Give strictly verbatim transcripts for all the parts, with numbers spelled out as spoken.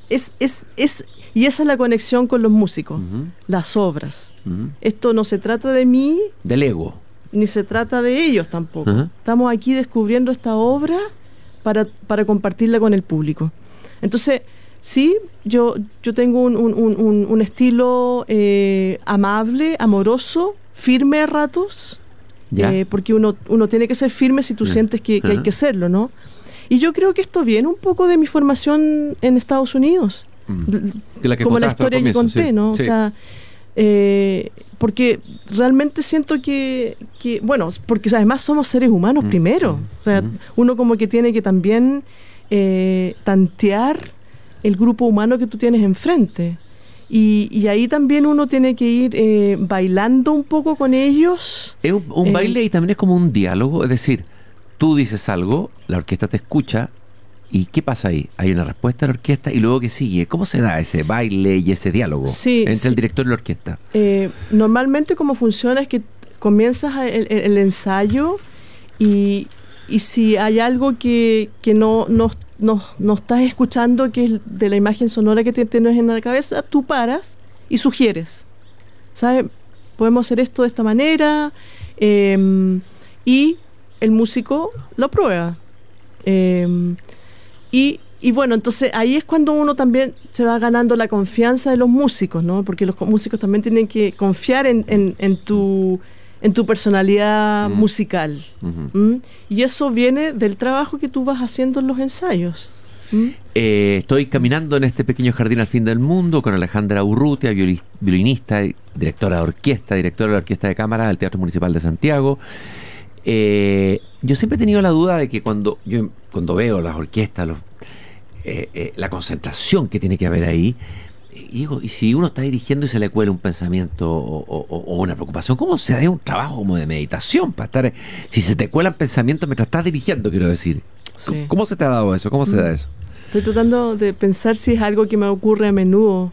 es, es, es, y esa es la conexión con los músicos, Uh-huh. las obras. Uh-huh. Esto no se trata de mí, Del ego. ni se trata de ellos tampoco. Uh-huh. Estamos aquí descubriendo esta obra para, para compartirla con el público. Entonces, sí, yo, yo tengo un, un, un, un estilo eh, amable, amoroso, firme a ratos, eh, porque uno, uno tiene que ser firme si tú uh-huh. sientes que, que uh-huh. hay que serlo, ¿no? Y yo creo que esto viene un poco de mi formación en Estados Unidos, uh-huh. de la que como la historia que conté, sí. ¿no? Sí. O sea, eh, porque realmente siento que, que, bueno, porque además somos seres humanos uh-huh. primero, o sea, uh-huh. uno como que tiene que también eh, tantear el grupo humano que tú tienes enfrente. Y, y ahí también uno tiene que ir eh, bailando un poco con ellos. Es un, un eh, baile y también es como un diálogo, es decir, tú dices algo, la orquesta te escucha, ¿y qué pasa ahí? Hay una respuesta de la orquesta y luego ¿qué sigue? ¿Cómo se da ese baile y ese diálogo sí, entre sí. el director y la orquesta? Eh, normalmente como funciona es que comienzas el, el, el ensayo y, y si hay algo que, que no, no, no, no estás escuchando, que es de la imagen sonora que tienes en la cabeza, tú paras y sugieres, ¿sabes? Podemos hacer esto de esta manera, eh, y el músico lo prueba. Eh, y, y bueno, entonces ahí es cuando uno también se va ganando la confianza de los músicos, ¿no? Porque los músicos también tienen que confiar en, en, en tu... en tu personalidad uh-huh. musical. Uh-huh. ¿Mm? Y eso viene del trabajo que tú vas haciendo en los ensayos. ¿Mm? Eh, estoy caminando en este pequeño jardín al fin del mundo con Alejandra Urrutia, violi- violinista, directora de orquesta, directora de la Orquesta de Cámara del Teatro Municipal de Santiago. Eh, yo siempre he tenido la duda de que cuando yo cuando veo las orquestas, los, eh, eh, la concentración que tiene que haber ahí, y digo, y si uno está dirigiendo y se le cuela un pensamiento o, o, o una preocupación, ¿cómo se da un trabajo como de meditación para estar? Si se te cuelan pensamientos mientras estás dirigiendo, quiero decir. Sí. ¿Cómo se te ha dado eso? ¿Cómo se mm. da eso? Estoy tratando de pensar si es algo que me ocurre a menudo.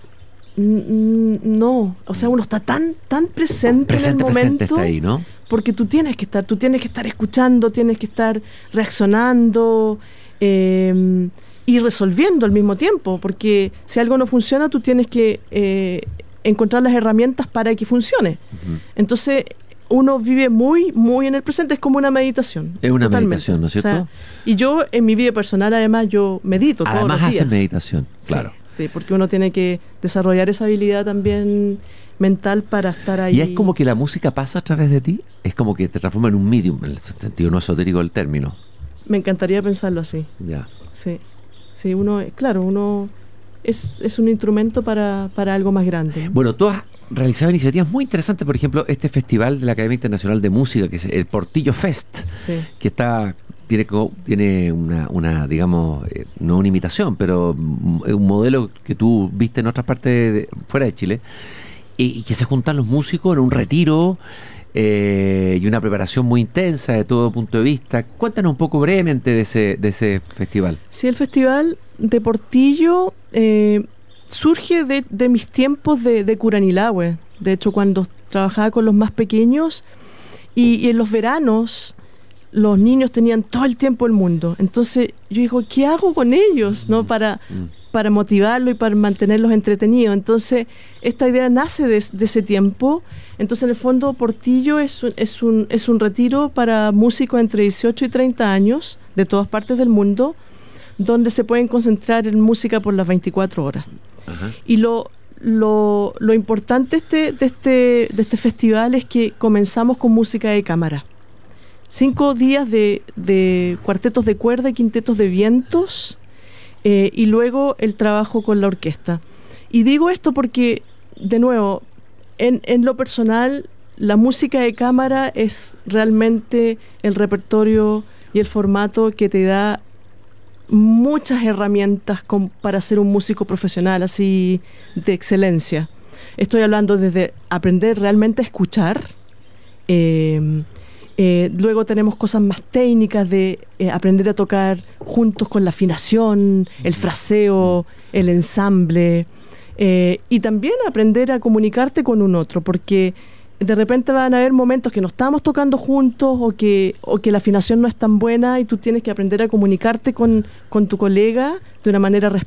No, o sea, uno está tan tan presente, presente en el momento, presente está ahí, ¿no? Porque tú tienes que estar, tú tienes que estar escuchando, tienes que estar reaccionando eh, y resolviendo al mismo tiempo, porque si algo no funciona, tú tienes que eh, encontrar las herramientas para que funcione. Uh-huh. Entonces, uno vive muy, muy en el presente, es como una meditación. Es una totalmente. meditación, ¿no es cierto? O sea, y yo, en mi vida personal, además, yo medito todos además los días. haces meditación, claro. Sí, sí, porque uno tiene que desarrollar esa habilidad también mental para estar ahí. Y es como que la música pasa a través de ti, es como que te transforma en un medium, en el sentido no esotérico del término. Me encantaría pensarlo así. Ya. Sí, sí, uno, claro, uno es, es un instrumento para, para algo más grande. Bueno, tú has realizado iniciativas muy interesantes, por ejemplo, este festival de la Academia Internacional de Música, que es el Portillo Fest, sí. que está tiene tiene una, una digamos, eh, no una imitación, pero un modelo que tú viste en otras partes de, fuera de Chile, y, y que se juntan los músicos en un retiro eh, y una preparación muy intensa de todo punto de vista. Cuéntanos un poco brevemente de ese, de ese festival. Sí, el festival de Portillo eh, surge de, de mis tiempos de, de Curanilahue. De hecho, cuando trabajaba con los más pequeños y, y en los veranos los niños tenían todo el tiempo del mundo. Entonces yo digo, ¿qué hago con ellos? ¿No? Para, para motivarlos y para mantenerlos entretenidos. Entonces esta idea nace de, de ese tiempo. Entonces en el fondo Portillo es un, es un, es un retiro para músicos entre dieciocho y treinta años de todas partes del mundo, donde se pueden concentrar en música por las veinticuatro horas. Ajá. Y lo, lo, lo importante este, de, este, de este festival es que comenzamos con música de cámara. Cinco días de, de cuartetos de cuerda y quintetos de vientos, eh, y luego el trabajo con la orquesta. Y digo esto porque, de nuevo, en, en lo personal, la música de cámara es realmente el repertorio y el formato que te da muchas herramientas con, para ser un músico profesional, así de excelencia. Estoy hablando desde aprender realmente a escuchar, eh, Eh, luego tenemos cosas más técnicas de eh, aprender a tocar juntos con la afinación, el fraseo, el ensamble, eh, y también aprender a comunicarte con un otro, porque de repente van a haber momentos que no estamos tocando juntos o que, o que la afinación no es tan buena y tú tienes que aprender a comunicarte con, con tu colega de una manera respetuosa.